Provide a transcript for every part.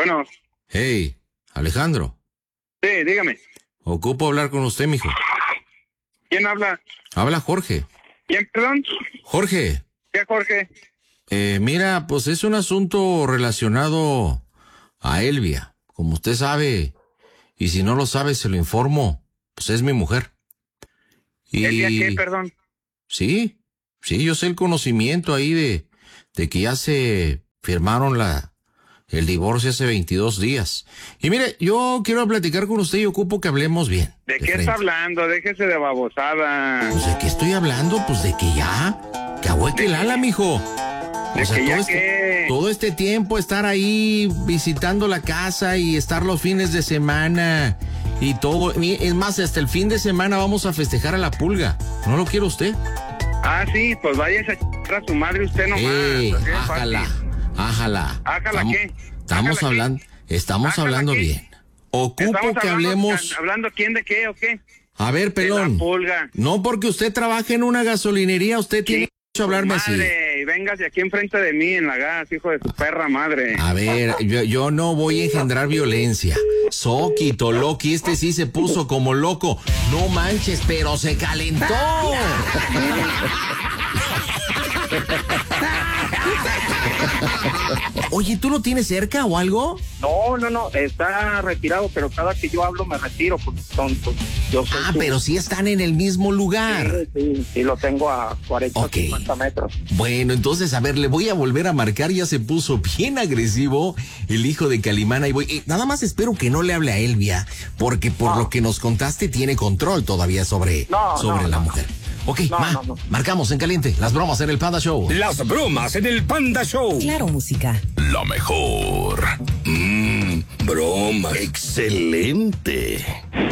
Bueno. Hey, Alejandro. Sí, dígame. Ocupo hablar con usted, mijo. ¿Quién habla? Habla Jorge. ¿Quién, perdón? Jorge. ¿Qué, Jorge? Mira, pues es un asunto relacionado a Elvia. Como usted sabe, y si no lo sabe, se lo informo, pues es mi mujer. ¿Elvia qué, perdón? Sí, yo sé el conocimiento ahí de que ya se firmaron el divorcio hace 22 días. Y mire, yo quiero platicar con usted y ocupo que hablemos bien. ¿De qué está hablando? Déjese de babosada. Pues ¿de qué estoy hablando? Pues de que ya, que ahueque el ala, mijo. O sea, todo este tiempo estar ahí visitando la casa y estar los fines de semana y todo. Es más, hasta el fin de semana vamos a festejar a la pulga. ¿No lo quiere usted? Ah, sí, pues váyase a ch***ar a su madre usted nomás. Ájala. ¿Ájala qué? Estamos hablando bien. Ocupo que hablemos. ¿Hablando quién de qué o qué? A ver, pelón. De la pulga. No porque usted trabaje en una gasolinería, usted tiene que hablarme así. Y véngase aquí enfrente de mí en la gas, hijo de su perra madre. A ver, yo no voy a engendrar violencia. Soquito, Loki, este sí se puso como loco. No manches, pero se calentó. Oye, ¿tú lo tienes cerca o algo? No, está retirado, pero cada que yo hablo me retiro porque tonto. Pero sí están en el mismo lugar. Sí, lo tengo a 40, 50 metros. Bueno, entonces, a ver, le voy a volver a marcar, ya se puso bien agresivo el hijo de Calimana y voy. Nada más espero que no le hable a Elvia, porque por lo que nos contaste tiene control todavía sobre la mujer. Ok, marcamos en caliente. Las bromas en el Panda Show. Las bromas en el Panda Show. Claro, música. La mejor. Broma. Excelente.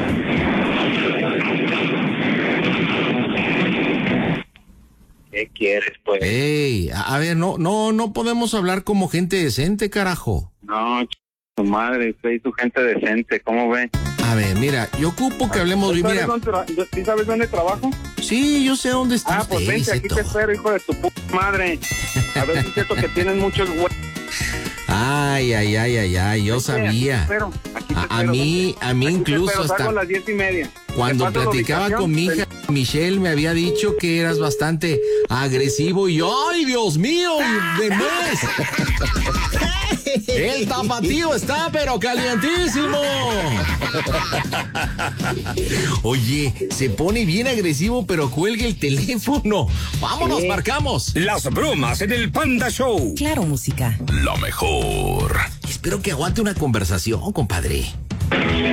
¿Qué quieres, pues? Ey, a ver, no podemos hablar como gente decente, carajo. No, tu madre, usted y tu gente decente, ¿cómo ve? A ver, mira, yo ocupo que hablemos bien. ¿Sí sabes dónde trabajo? Sí, yo sé dónde está. Pues vente, aquí te espero, hijo de tu puta madre. A ver si es cierto que tienen muchos huevos. Ay, yo sabía. A mí incluso hasta salgo a las 10:30. Cuando platicaba con mi hija, Michelle me había dicho que eras bastante agresivo y ¡ay, Dios mío! ¡De mes! El tapatío está pero calientísimo. Oye, se pone bien agresivo pero cuelga el teléfono. Vámonos, marcamos. Las bromas en el Panda Show. Claro, música. La mejor. Espero que aguante una conversación, compadre.